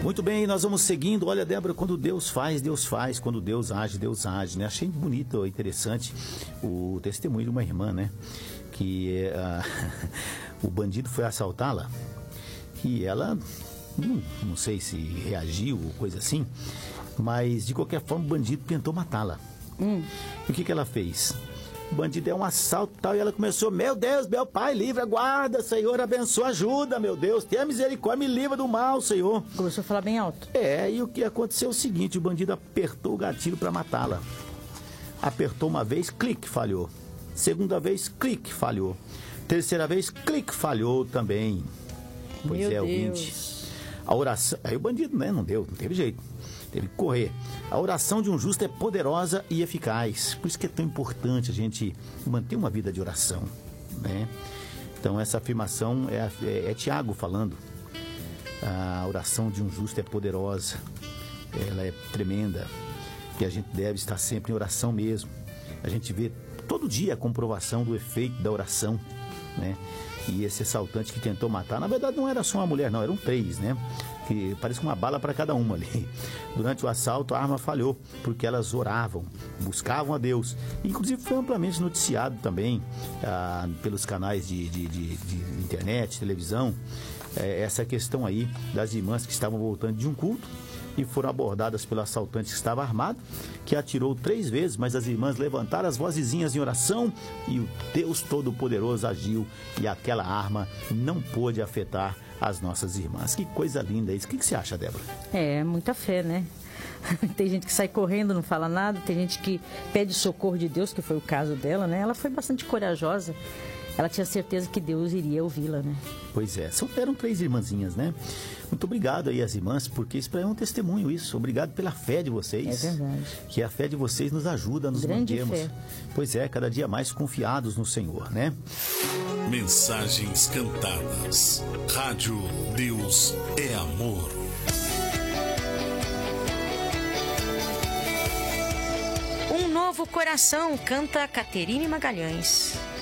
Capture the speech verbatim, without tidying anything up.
Muito bem, nós vamos seguindo. Olha, Débora, quando Deus faz, Deus faz. Quando Deus age, Deus age, né? Achei bonito, interessante o testemunho de uma irmã, né? Que uh, o bandido foi assaltá-la e ela, não, não sei se reagiu ou coisa assim, mas de qualquer forma o bandido tentou matá-la. Hum. E o que, que ela fez? O bandido deu um assalto e tal, e ela começou: meu Deus, meu Pai, livra, guarda, Senhor, abençoa, ajuda, meu Deus, tenha misericórdia, me livra do mal, Senhor. Começou a falar bem alto. É, e o que aconteceu é o seguinte: o bandido apertou o gatilho para matá-la. Apertou uma vez, clique, falhou. Segunda vez, clique, falhou. Terceira vez, clique, falhou também. Pois meu é, Deus. ouvinte. A oração... Aí o bandido, né, não deu, não teve jeito. Teve que correr. A oração de um justo é poderosa e eficaz. Por isso que é tão importante a gente manter uma vida de oração, né? Então, essa afirmação é, é, é Tiago falando. A oração de um justo é poderosa. Ela é tremenda. E a gente deve estar sempre em oração mesmo. A gente vê todo dia a comprovação do efeito da oração, né? E esse assaltante que tentou matar, na verdade não era só uma mulher, não, eram três, né? Que parece uma bala para cada uma ali. Durante o assalto, a arma falhou, porque elas oravam, buscavam a Deus. Inclusive foi amplamente noticiado também ah, pelos canais de, de, de, de internet, televisão, eh, essa questão aí das irmãs que estavam voltando de um culto e foram abordadas pelo assaltante que estava armado, que atirou três vezes, mas as irmãs levantaram as vozezinhas em oração e o Deus Todo-Poderoso agiu e aquela arma não pôde afetar as nossas irmãs. Que coisa linda isso. O que, que você acha, Débora? É, muita fé, né? Tem gente que sai correndo, não fala nada, tem gente que pede socorro de Deus, que foi o caso dela, né? Ela foi bastante corajosa. Ela tinha certeza que Deus iria ouvi-la, né? Pois é, são, eram três irmãzinhas, né? Muito obrigado aí às irmãs, porque isso é um testemunho, isso. Obrigado pela fé de vocês. É verdade. Que a fé de vocês nos ajuda a nos Grande mantermos. Fé. Pois é, cada dia mais confiados no Senhor, né? Mensagens cantadas. Rádio Deus é Amor. Um novo coração, canta Caterine Magalhães.